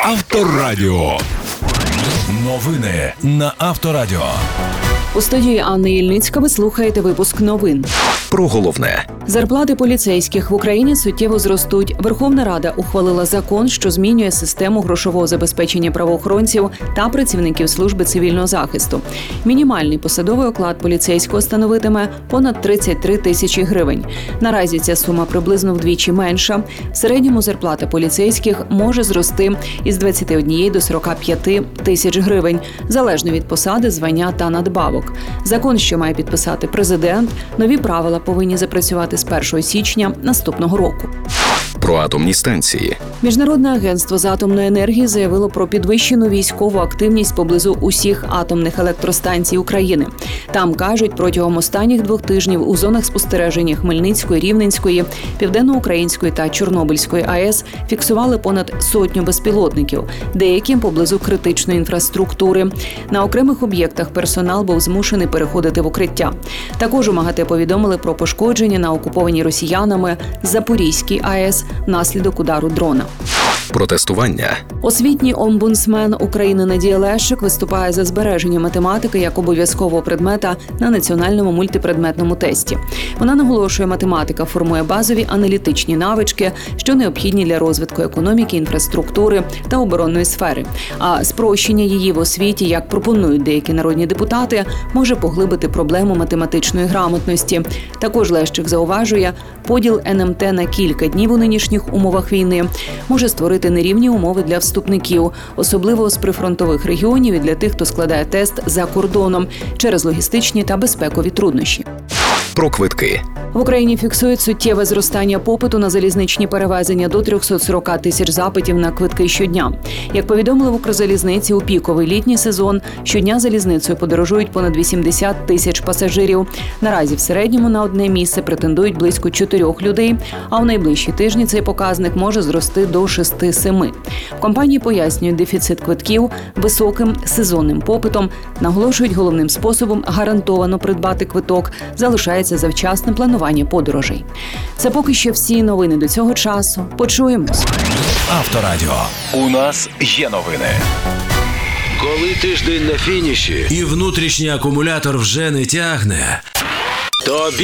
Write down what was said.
Авторадіо. Новини на Авторадіо. У студії Анни Ільницька ви слухаєте випуск новин. Про головне. Зарплати поліцейських в Україні суттєво зростуть. Верховна Рада ухвалила закон, що змінює систему грошового забезпечення правоохоронців та працівників служби цивільного захисту. Мінімальний посадовий оклад поліцейського становитиме понад 33 тисячі гривень. Наразі ця сума приблизно вдвічі менша. В середньому зарплата поліцейських може зрости із 21 до 45 тисяч гривень, залежно від посади, звання та надбавок. Закон, що має підписати президент, нові правила повинні запрацювати з 1 січня наступного року. Про атомні станції. Міжнародне агентство з атомної енергії заявило про підвищену військову активність поблизу усіх атомних електростанцій України. Там, кажуть, протягом останніх 2 тижнів у зонах спостереження Хмельницької, Рівненської, Південноукраїнської та Чорнобильської АЕС фіксували понад 100 безпілотників, деякі поблизу критичної інфраструктури. На окремих об'єктах персонал був змушений переходити в укриття. Також у МАГАТЕ повідомили про пошкодження на окупованій росіянами Запорізькій АЕС внаслідок удару дрона. Протестування. Освітній омбудсмен України Надія Лещик виступає за збереження математики як обов'язкового предмета на національному мультипредметному тесті. Вона наголошує, математика формує базові аналітичні навички, що необхідні для розвитку економіки, інфраструктури та оборонної сфери. А спрощення її в освіті, як пропонують деякі народні депутати, може поглибити проблему математичної грамотності. Також Лещик зауважує, поділ НМТ на кілька днів у нинішніх умовах війни може створити нерівні умови для вступників, особливо з прифронтових регіонів і для тих, хто складає тест за кордоном через логістичні та безпекові труднощі. Про квитки. В Україні фіксують суттєве зростання попиту на залізничні перевезення до 340 тисяч запитів на квитки щодня. Як повідомили в Укрзалізниці, у піковий літній сезон щодня залізницею подорожують понад 80 тисяч пасажирів. Наразі в середньому на одне місце претендують близько 4 людей, а в найближчі тижні цей показник може зрости до 6-7. В компанії пояснюють дефіцит квитків високим сезонним попитом, наголошують, головним способом гарантовано придбати квиток залишається завчасне планування подорожей. Це поки що всі новини до цього часу. Почуємось. Авторадіо. У нас є новини. Коли тиждень на фініші і внутрішній акумулятор вже не тягне, тобі